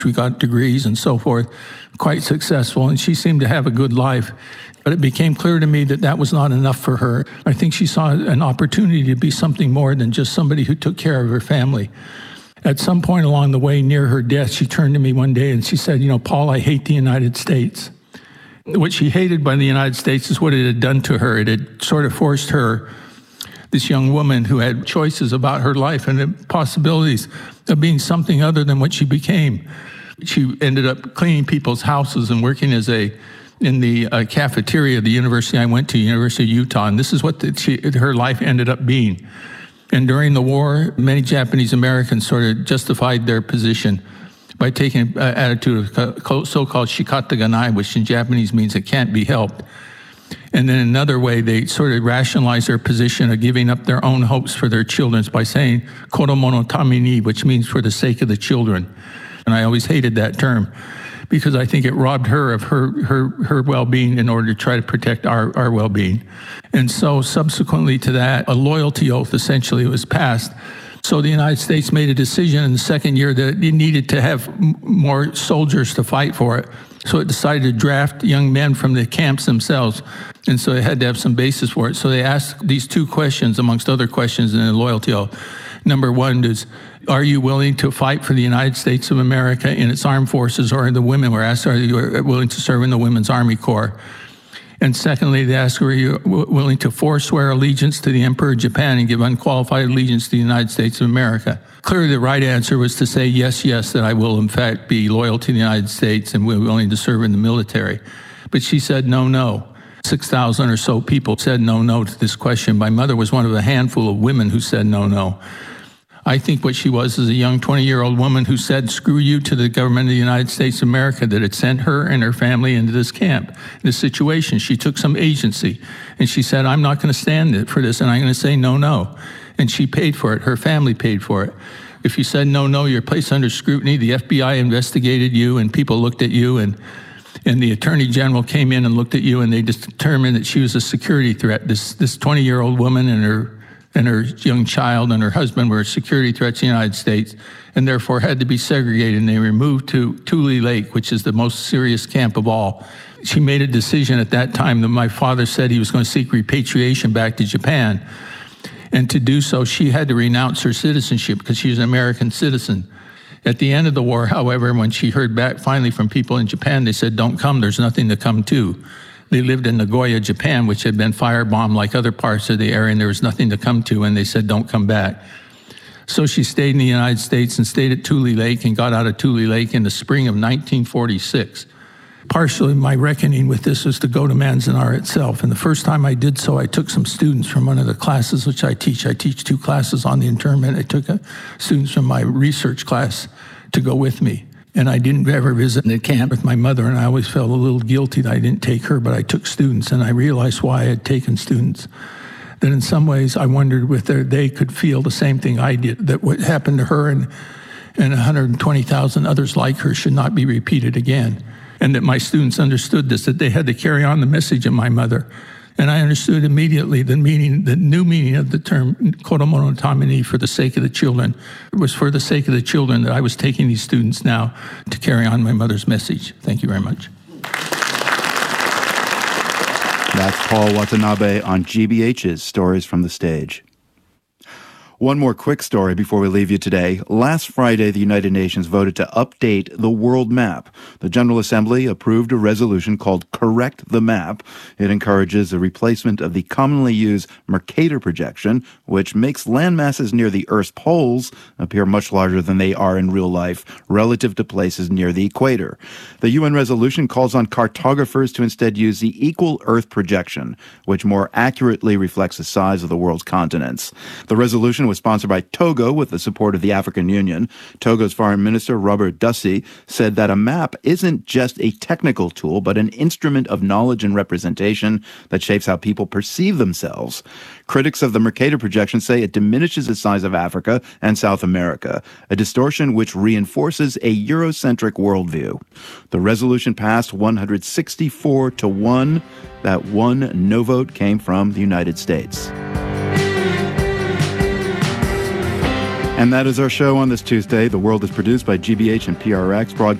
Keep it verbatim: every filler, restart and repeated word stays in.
We got degrees and so forth, quite successful, and she seemed to have a good life. But it became clear to me that that was not enough for her. I think she saw an opportunity to be something more than just somebody who took care of her family. At some point along the way, near her death, she turned to me one day and she said, you know, Paul, I hate the United States. What she hated by the United States is what it had done to her. It had sort of forced her, this young woman who had choices about her life and the possibilities of being something other than what she became. She ended up cleaning people's houses and working as a in the uh, cafeteria of the university I went to, University of Utah, and this is what the, she, her life ended up being. And during the war, many Japanese Americans sort of justified their position by taking an attitude of so-called shikata ganai, which in Japanese means it can't be helped. And then another way, they sort of rationalized their position of giving up their own hopes for their children by saying koromo no tame ni, which means for the sake of the children. And I always hated that term because I think it robbed her of her her her well-being in order to try to protect our, our well-being. And so subsequently to that, a loyalty oath essentially was passed. So the United States made a decision in the second year that it needed to have m- more soldiers to fight for it. So it decided to draft young men from the camps themselves. And so it had to have some basis for it. So they asked these two questions, amongst other questions in the loyalty oath. Number one is, are you willing to fight for the United States of America in its armed forces? Or the women were asked, are you willing to serve in the Women's Army Corps? And secondly, they asked, were you w- willing to forswear allegiance to the Emperor of Japan and give unqualified allegiance to the United States of America? Clearly, the right answer was to say, yes, yes, that I will in fact be loyal to the United States and we're willing to serve in the military. But she said, no, no. six thousand or so people said no, no to this question. My mother was one of a handful of women who said no, no. I think what she was is a young twenty-year-old woman who said, screw you to the government of the United States of America that had sent her and her family into this camp, this situation. She took some agency, and she said, I'm not going to stand for this, and I'm going to say no, no. And she paid for it. Her family paid for it. If you said no, no, you're placed under scrutiny. The F B I investigated you, and people looked at you, and and the Attorney General came in and looked at you, and they just determined that she was a security threat. This this twenty-year-old woman and her and her young child and her husband were security threats in the United States and therefore had to be segregated, and they were moved to Tule Lake, which is the most serious camp of all. She made a decision at that time that my father said he was going to seek repatriation back to Japan. And to do so, she had to renounce her citizenship because she was an American citizen. At the end of the war, however, when she heard back finally from people in Japan, they said, don't come, there's nothing to come to. They lived in Nagoya, Japan, which had been firebombed like other parts of the area, and there was nothing to come to, and they said, don't come back. So she stayed in the United States and stayed at Tule Lake and got out of Tule Lake in the spring of nineteen forty-six. Partially, my reckoning with this was to go to Manzanar itself, and the first time I did so, I took some students from one of the classes which I teach. I teach two classes on the internment. I took a, students from my research class to go with me. And I didn't ever visit the camp with my mother, and I always felt a little guilty that I didn't take her, but I took students, and I realized why I had taken students. That in some ways I wondered whether they could feel the same thing I did, that what happened to her and, and one hundred twenty thousand others like her should not be repeated again. And that my students understood this, that they had to carry on the message of my mother. And I understood immediately the meaning, the new meaning of the term koromo no tame ni, for the sake of the children. It was for the sake of the children that I was taking these students now to carry on my mother's message. Thank you very much. That's Paul Watanabe on G B H's Stories from the Stage. One more quick story before we leave you today. Last Friday, the United Nations voted to update the world map. The General Assembly approved a resolution called Correct the Map. It encourages a replacement of the commonly used Mercator projection, which makes land masses near the Earth's poles appear much larger than they are in real life relative to places near the equator. The U N resolution calls on cartographers to instead use the Equal Earth projection, which more accurately reflects the size of the world's continents. The resolution was sponsored by Togo with the support of the African Union. Togo's Foreign Minister, Robert Dussey, said that a map isn't just a technical tool, but an instrument of knowledge and representation that shapes how people perceive themselves. Critics of the Mercator projection say it diminishes the size of Africa and South America, a distortion which reinforces a Eurocentric worldview. The resolution passed one hundred sixty-four to one. That one no vote came from the United States. And that is our show on this Tuesday. The World is produced by G B H and P R X, broadcast